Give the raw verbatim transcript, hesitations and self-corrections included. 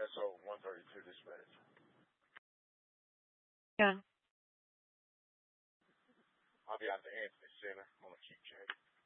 S O one thirty-two dispatch. Yeah. I'll be at the Anthony Center on a cheap check.